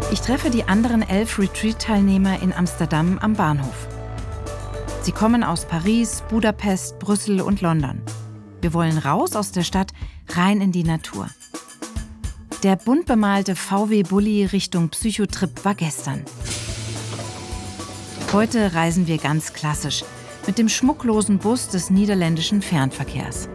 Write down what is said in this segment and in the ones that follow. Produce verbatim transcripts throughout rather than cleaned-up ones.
Ich treffe die anderen elf Retreat-Teilnehmer in Amsterdam am Bahnhof. Sie kommen aus Paris, Budapest, Brüssel und London. Wir wollen raus aus der Stadt, rein in die Natur. Der bunt bemalte V W-Bulli Richtung Psychotrip war gestern. Heute reisen wir ganz klassisch, mit dem schmucklosen Bus des niederländischen Fernverkehrs.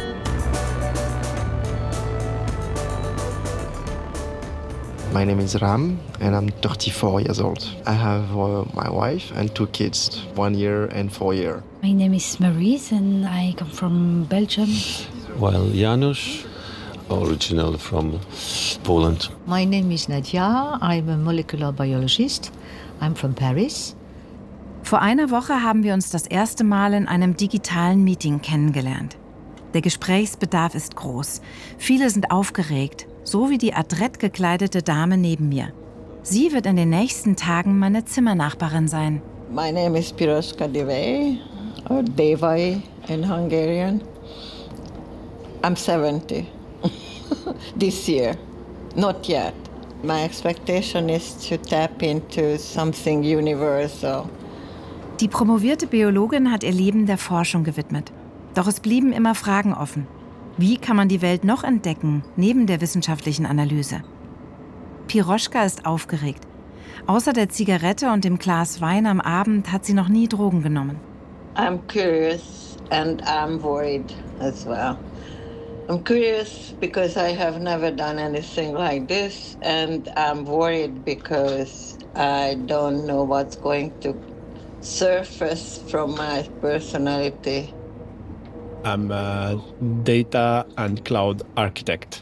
My name is Ram and I'm thirty-four years old. I have uh, my wife and two kids, one year and four year. My name is Maurice and I come from Belgium. Well, Janusz, original from Poland. My name is Nadia. I'm a molecular biologist. I'm from Paris. Vor einer Woche haben wir uns das erste Mal in einem digitalen Meeting kennengelernt. Der Gesprächsbedarf ist groß. Viele sind aufgeregt, so wie die adrett gekleidete Dame neben mir. Sie wird in den nächsten Tagen meine Zimmernachbarin sein. My name is Piroska Devay, or Devay in Hungarian. I'm seventy this year, not yet. My expectation is to tap into something universal. Die promovierte Biologin hat ihr Leben der Forschung gewidmet. Doch es blieben immer Fragen offen. Wie kann man die Welt noch entdecken, neben der wissenschaftlichen Analyse? Piroschka ist aufgeregt. Außer der Zigarette und dem Glas Wein am Abend hat sie noch nie Drogen genommen. I'm curious and I'm worried as well. I'm curious because I have never done anything like this, and I'm worried because I don't know what's going to surface from my personality. I'm a data and cloud architect.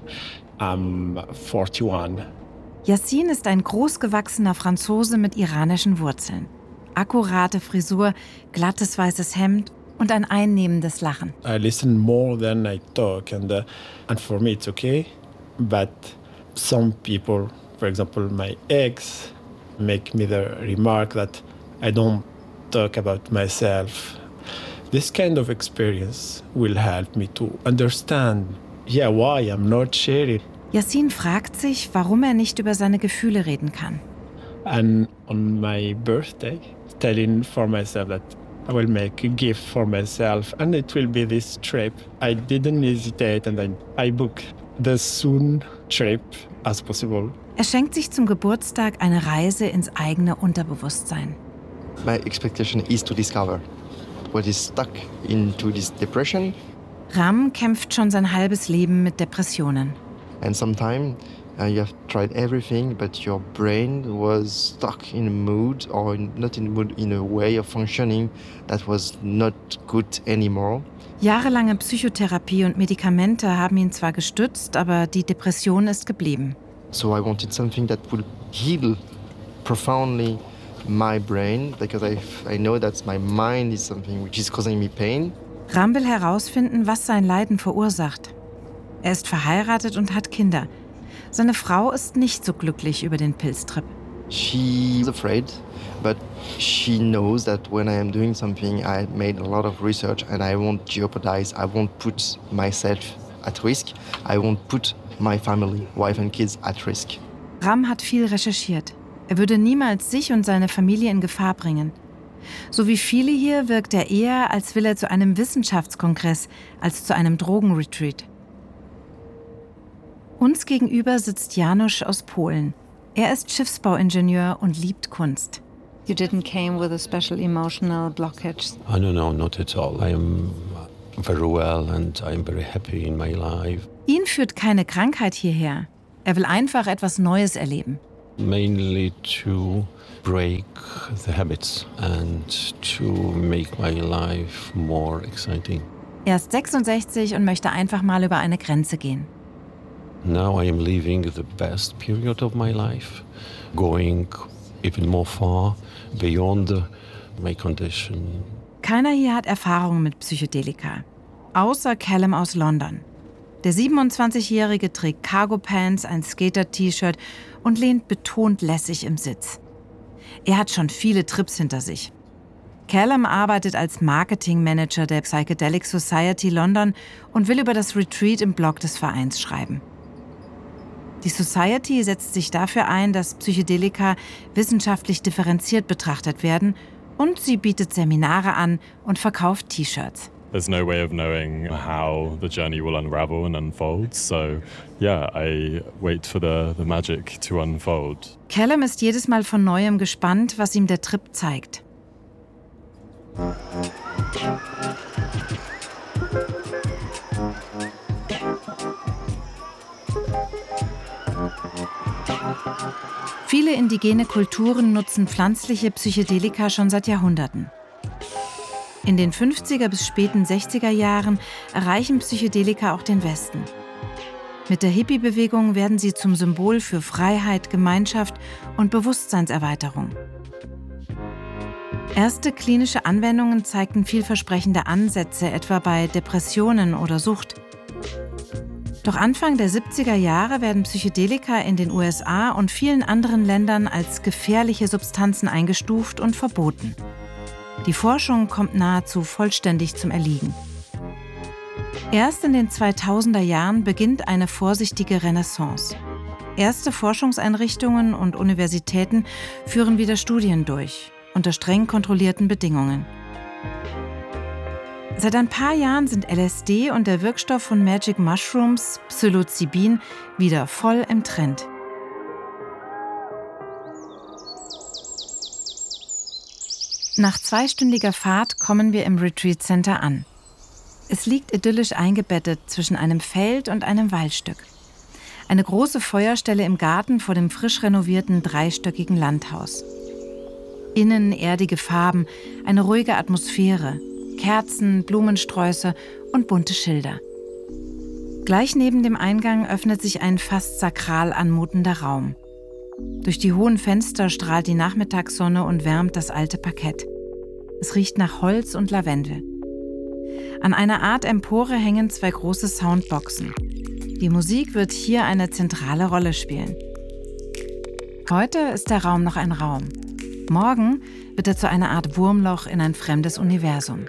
I'm forty-one. Yassin ist ein großgewachsener Franzose mit iranischen Wurzeln. Akkurate Frisur, glattes weißes Hemd und ein einnehmendes Lachen. I listen more than I talk, and uh, and for me it's okay. But some people, for example my ex, make me the remark that I don't talk about myself. This kind of experience will help me to understand, yeah, why I'm not sharing. Yassin fragt sich, warum er nicht über seine Gefühle reden kann. And on my birthday, telling for myself that I will make a gift for myself and it will be this trip. I didn't hesitate and I, I booked the soon trip as possible. Er schenkt sich zum Geburtstag eine Reise ins eigene Unterbewusstsein. My expectation is to discover what is stuck into this depression. Ram kämpft schon sein halbes Leben mit Depressionen. And sometimes uh, you have tried everything, but your brain was stuck in a mood or in, not in a mood, in a way of functioning that was not good anymore. Jahrelange Psychotherapie und Medikamente haben ihn zwar gestützt, aber die Depression ist geblieben. So I wanted something that would heal profoundly my brain, because I, I know that my mind is something which is causing me pain. Ram will herausfinden, was sein Leiden verursacht. Er ist verheiratet und hat Kinder. Seine Frau ist nicht so glücklich über den Pilztrip. She's afraid, but she knows that when I am doing something, I made a lot of research and I won't jeopardize, I won't put myself at risk, I won't put my family, wife and kids at risk. Ram hat viel recherchiert. Er würde niemals sich und seine Familie in Gefahr bringen. So wie viele hier wirkt er eher, als will er zu einem Wissenschaftskongress, als zu einem Drogenretreat. Uns gegenüber sitzt Janusz aus Polen. Er ist Schiffsbauingenieur und liebt Kunst. You didn't came with a special emotional blockage? Oh, no, no, not at all. I am very well and I'm very happy in my life. Ihn führt keine Krankheit hierher. Er will einfach etwas Neues erleben. Mainly to break the habits and to make my life more exciting. Er ist sechsundsechzig und möchte einfach mal über eine Grenze gehen. Now I am living the best period of my life, going even more far beyond my condition. Keiner hier hat Erfahrung mit Psychedelika, außer Callum aus London. Der siebenundzwanzigjährige trägt Cargo-Pants, ein Skater-T-Shirt und lehnt betont lässig im Sitz. Er hat schon viele Trips hinter sich. Callum arbeitet als Marketingmanager der Psychedelic Society London und will über das Retreat im Blog des Vereins schreiben. Die Society setzt sich dafür ein, dass Psychedelika wissenschaftlich differenziert betrachtet werden, und sie bietet Seminare an und verkauft T-Shirts. There's no way of knowing how the journey will unravel and unfold. So, yeah, I wait for the, the magic to unfold. Callum ist jedes Mal von Neuem gespannt, was ihm der Trip zeigt. Viele indigene Kulturen nutzen pflanzliche Psychedelika schon seit Jahrhunderten. In den fünfziger bis späten sechziger Jahren erreichen Psychedelika auch den Westen. Mit der Hippie-Bewegung werden sie zum Symbol für Freiheit, Gemeinschaft und Bewusstseinserweiterung. Erste klinische Anwendungen zeigten vielversprechende Ansätze, etwa bei Depressionen oder Sucht. Doch Anfang der siebziger Jahre werden Psychedelika in den U S A und vielen anderen Ländern als gefährliche Substanzen eingestuft und verboten. Die Forschung kommt nahezu vollständig zum Erliegen. Erst in den zweitausender Jahren beginnt eine vorsichtige Renaissance. Erste Forschungseinrichtungen und Universitäten führen wieder Studien durch, unter streng kontrollierten Bedingungen. Seit ein paar Jahren sind L S D und der Wirkstoff von Magic Mushrooms, Psilocybin, wieder voll im Trend. Nach zweistündiger Fahrt kommen wir im Retreat Center an. Es liegt idyllisch eingebettet zwischen einem Feld und einem Waldstück. Eine große Feuerstelle im Garten vor dem frisch renovierten dreistöckigen Landhaus. Innen erdige Farben, eine ruhige Atmosphäre, Kerzen, Blumensträuße und bunte Schilder. Gleich neben dem Eingang öffnet sich ein fast sakral anmutender Raum. Durch die hohen Fenster strahlt die Nachmittagssonne und wärmt das alte Parkett. Es riecht nach Holz und Lavendel. An einer Art Empore hängen zwei große Soundboxen. Die Musik wird hier eine zentrale Rolle spielen. Heute ist der Raum noch ein Raum. Morgen wird er zu einer Art Wurmloch in ein fremdes Universum.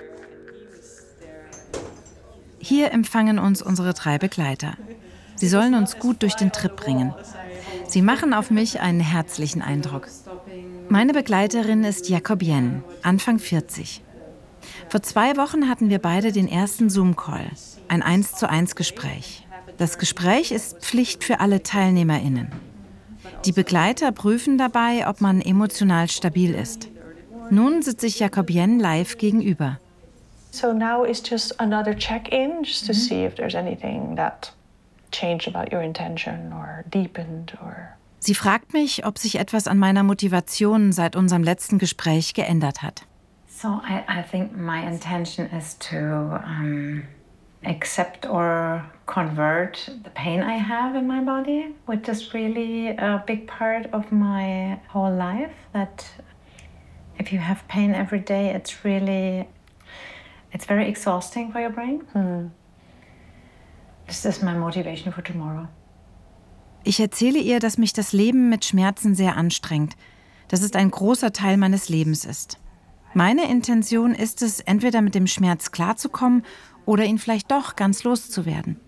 Hier empfangen uns unsere drei Begleiter. Sie sollen uns gut durch den Trip bringen. Sie machen auf mich einen herzlichen Eindruck. Meine Begleiterin ist Jacobienne, Anfang vierzig. Vor zwei Wochen hatten wir beide den ersten Zoom-Call, ein eins zu eins Gespräch. Das Gespräch ist Pflicht für alle TeilnehmerInnen. Die Begleiter prüfen dabei, ob man emotional stabil ist. Nun sitze ich Jacobienne live gegenüber. So now is just another check-in, just to see if there's anything that changed about your intention or deepened or... Sie fragt mich, ob sich etwas an meiner Motivation seit unserem letzten Gespräch geändert hat. So I, I think my intention is to um, accept or convert the pain I have in my body, which is really a big part of my whole life. That if you have pain every day, it's really, it's very exhausting for your brain. Hmm. This is my motivation for tomorrow. Ich erzähle ihr, dass mich das Leben mit Schmerzen sehr anstrengt, dass es ein großer Teil meines Lebens ist. Meine Intention ist es, entweder mit dem Schmerz klarzukommen oder ihn vielleicht doch ganz loszuwerden.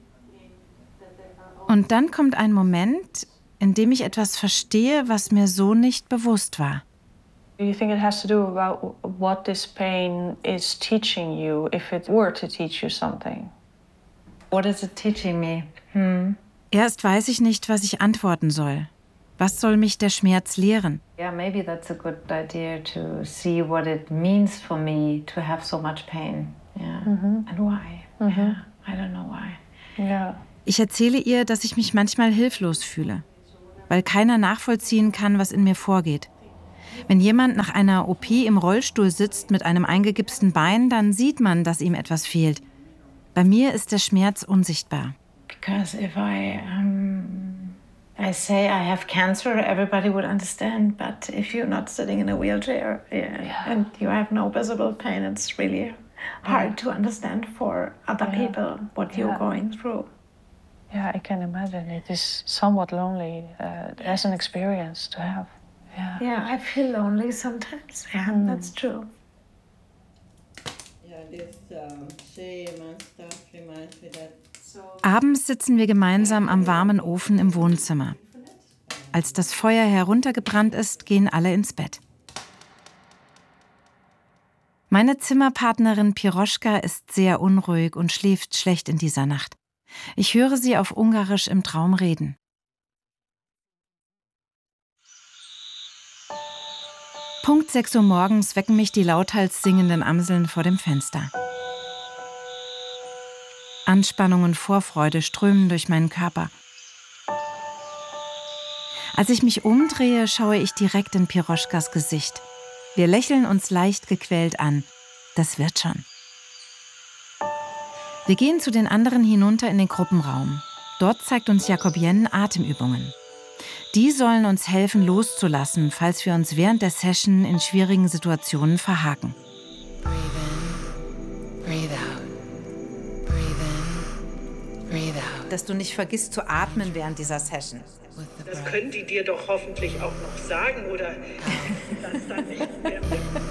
Und dann kommt ein Moment, in dem ich etwas verstehe, was mir so nicht bewusst war. Do you think it has to do about what this pain is teaching you, if it were to teach you something? What is it teaching me? Hmm. Erst weiß ich nicht, was ich antworten soll. Was soll mich der Schmerz lehren? Yeah, maybe that's a good idea to see what it means for me to have so much pain. Yeah. Mm-hmm. And why? Mm-hmm. Yeah, I don't know why. Yeah. Ich erzähle ihr, dass ich mich manchmal hilflos fühle, weil keiner nachvollziehen kann, was in mir vorgeht. Wenn jemand nach einer O P im Rollstuhl sitzt mit einem eingegipsten Bein, dann sieht man, dass ihm etwas fehlt. Bei mir ist der Schmerz unsichtbar. Because if I um, I say I have cancer, everybody would understand. But if you're not sitting in a wheelchair yeah, yeah. and you have no visible pain, it's really hard yeah. to understand for other yeah. people what you're yeah. going through. Yeah, I can imagine. It is somewhat lonely uh, as an experience to have. Yeah, yeah, I feel lonely sometimes. Yeah, mm. that's true. Yeah, this um, shame and stuff reminds me that Abends sitzen wir gemeinsam am warmen Ofen im Wohnzimmer. Als das Feuer heruntergebrannt ist, gehen alle ins Bett. Meine Zimmerpartnerin Piroschka ist sehr unruhig und schläft schlecht in dieser Nacht. Ich höre sie auf Ungarisch im Traum reden. Punkt sechs Uhr morgens wecken mich die lauthals singenden Amseln vor dem Fenster. Anspannung und Vorfreude strömen durch meinen Körper. Als ich mich umdrehe, schaue ich direkt in Piroschkas Gesicht. Wir lächeln uns leicht gequält an. Das wird schon. Wir gehen zu den anderen hinunter in den Gruppenraum. Dort zeigt uns Jacobienne Atemübungen. Die sollen uns helfen, loszulassen, falls wir uns während der Session in schwierigen Situationen verhaken. Dass du nicht vergisst zu atmen während dieser Session. Das können die dir doch hoffentlich auch noch sagen, oder das dann nicht mehr.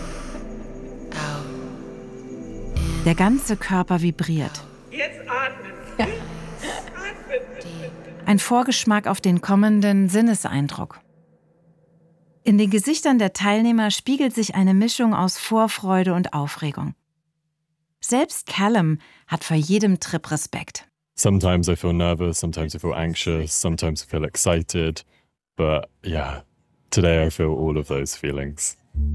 Der ganze Körper vibriert. Jetzt atmen. Ja. Atmen. Ein Vorgeschmack auf den kommenden Sinneseindruck. In den Gesichtern der Teilnehmer spiegelt sich eine Mischung aus Vorfreude und Aufregung. Selbst Callum hat vor jedem Trip Respekt. Sometimes I feel nervous, sometimes I feel anxious, sometimes I feel excited. But yeah, today I feel all of those feelings.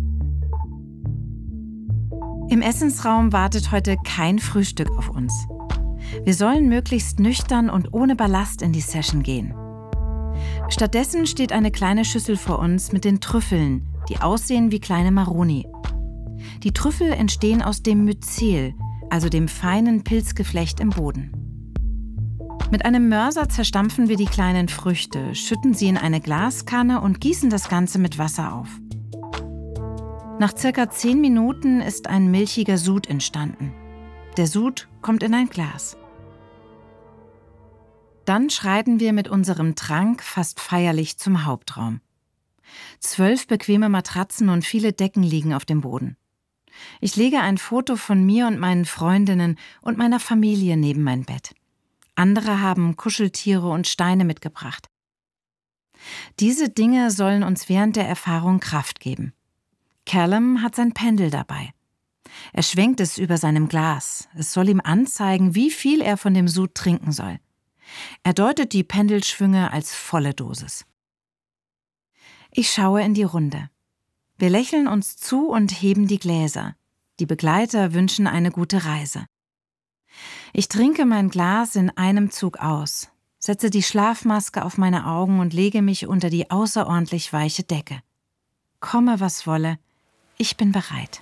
Im Essensraum wartet heute kein Frühstück auf uns. Wir sollen möglichst nüchtern und ohne Ballast in die Session gehen. Stattdessen steht eine kleine Schüssel vor uns mit den Trüffeln, die aussehen wie kleine Maroni. Die Trüffel entstehen aus dem Myzel, also dem feinen Pilzgeflecht im Boden. Mit einem Mörser zerstampfen wir die kleinen Früchte, schütten sie in eine Glaskanne und gießen das Ganze mit Wasser auf. Nach circa zehn Minuten ist ein milchiger Sud entstanden. Der Sud kommt in ein Glas. Dann schreiten wir mit unserem Trank fast feierlich zum Hauptraum. Zwölf bequeme Matratzen und viele Decken liegen auf dem Boden. Ich lege ein Foto von mir und meinen Freundinnen und meiner Familie neben mein Bett. Andere haben Kuscheltiere und Steine mitgebracht. Diese Dinge sollen uns während der Erfahrung Kraft geben. Callum hat sein Pendel dabei. Er schwenkt es über seinem Glas. Es soll ihm anzeigen, wie viel er von dem Sud trinken soll. Er deutet die Pendelschwünge als volle Dosis. Ich schaue in die Runde. Wir lächeln uns zu und heben die Gläser. Die Begleiter wünschen eine gute Reise. Ich trinke mein Glas in einem Zug aus, setze die Schlafmaske auf meine Augen und lege mich unter die außerordentlich weiche Decke. Komme, was wolle, ich bin bereit.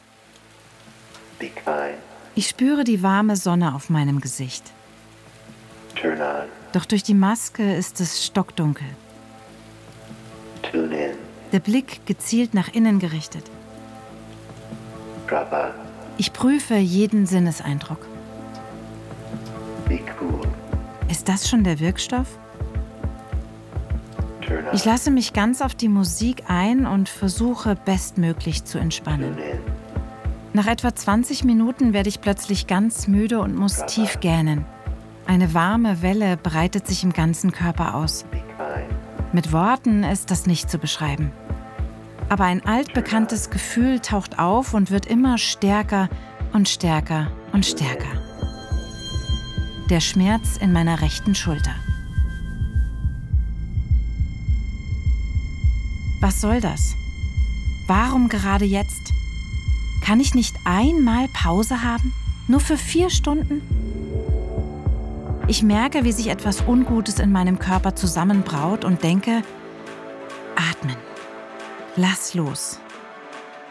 Ich spüre die warme Sonne auf meinem Gesicht. Doch durch die Maske ist es stockdunkel. Der Blick gezielt nach innen gerichtet. Ich prüfe jeden Sinneseindruck. Ist das schon der Wirkstoff? Ich lasse mich ganz auf die Musik ein und versuche, bestmöglich zu entspannen. Nach etwa zwanzig Minuten werde ich plötzlich ganz müde und muss tief gähnen. Eine warme Welle breitet sich im ganzen Körper aus. Mit Worten ist das nicht zu beschreiben. Aber ein altbekanntes Gefühl taucht auf und wird immer stärker und stärker und stärker. Der Schmerz in meiner rechten Schulter. Was soll das? Warum gerade jetzt? Kann ich nicht einmal Pause haben? Nur für vier Stunden? Ich merke, wie sich etwas Ungutes in meinem Körper zusammenbraut und denke, atmen. Lass los.